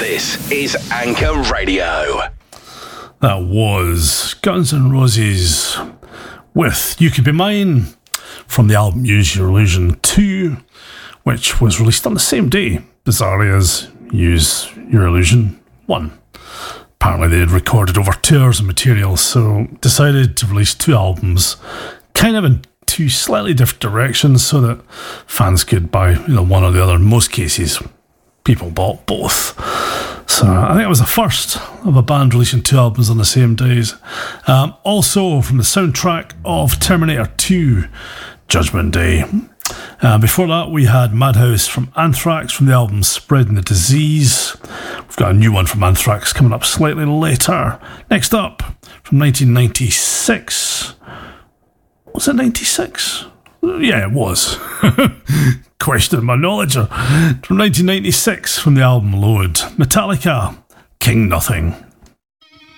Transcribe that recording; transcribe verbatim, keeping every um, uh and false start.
This is Anchor Radio. That was Guns N' Roses with You Could Be Mine from the album Use Your Illusion two, which was released on the same day, bizarrely, as Use Your Illusion one. Apparently they had recorded over two hours of material, so decided to release two albums, kind of in two slightly different directions, so that fans could buy, you know, one or the other. In most cases, people bought both. So I think it was the first of a band releasing two albums on the same days. Um, also from the soundtrack of Terminator two, Judgment Day. Uh, before that, we had Madhouse from Anthrax from the album Spreading the Disease. We've got a new one from Anthrax coming up slightly later. Next up, from nineteen ninety-six. Was it ninety-six? Yeah, it was. Questioning my knowledge. From nineteen ninety-six, from the album Load, Metallica, King Nothing.